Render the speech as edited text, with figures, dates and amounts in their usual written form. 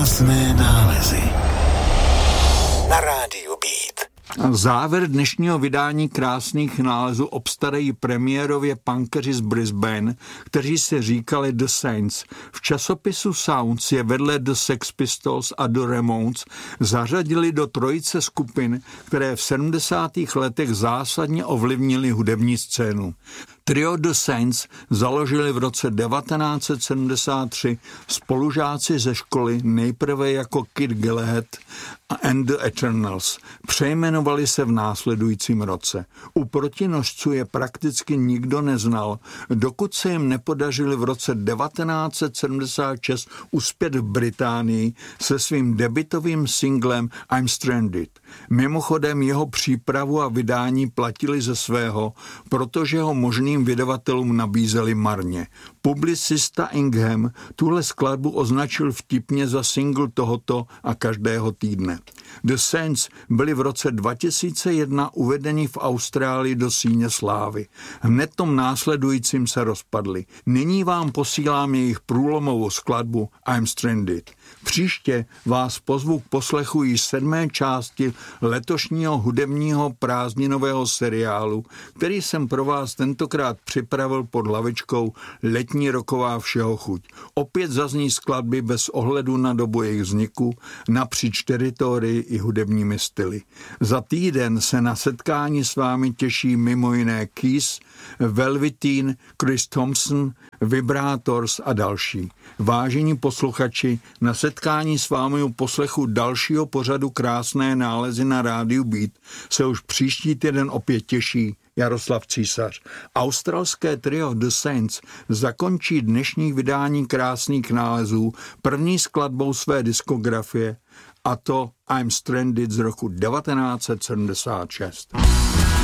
Krásné nálezy na rádiu Beat. Závěr dnešního vydání Krásných nálezů obstarají premiérově punkeři z Brisbane, kteří se říkali The Saints. V časopisu Sounds je vedle The Sex Pistols a The Ramones zařadili do trojice skupin, které v 70. letech zásadně ovlivnily hudební scénu. Trio The Saints založili v roce 1973 spolužáci ze školy nejprve jako Kid Galahad and the Eternals. Přejmenovali se v následujícím roce. U protinožců je prakticky nikdo neznal, dokud se jim nepodařili v roce 1976 uspět v Británii se svým debutovým singlem I'm Stranded. Mimochodem jeho přípravu a vydání platili ze svého, protože ho možným vydavatelům nabízeli marně. Publicista Ingham tuhle skladbu označil vtipně za single tohoto a každého týdne. The Saints byli v roce 2001 uvedeni v Austrálii do síně slávy. Hned tom následujícím se rozpadli. Nyní vám posílám jejich průlomovou skladbu I'm Stranded. Příště vás pozvu k poslechu již 7. části letošního hudebního prázdninového seriálu, který jsem pro vás tentokrát připravil pod hlavičkou Letní roková všeho chuť. Opět zazní skladby bez ohledu na dobu jejich vzniku, napříč teritorii i hudebními styly. Za týden se na setkání s vámi těší mimo jiné Kiss, Velveteen, Chris Thompson, Vibrators a další. Vážení posluchači, na setkání s vámi u poslechu dalšího pořadu Krásné nálezy na rádiu Beat se už příští týden opět těší Jaroslav Císař. Australské trio The Saints zakončí dnešní vydání Krásných nálezů první skladbou své diskografie, a to I'm Stranded z roku 1976.